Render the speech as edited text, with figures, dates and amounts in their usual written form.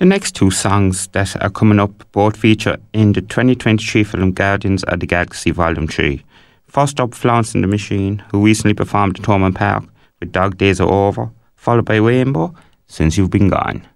The next two songs that are coming up both feature in the 2023 film Guardians of the Galaxy Volume 3. First up, Florence and the Machine, who recently performed at Thomond Park with Dog Days Are Over, followed by Rainbow, Since You've Been Gone.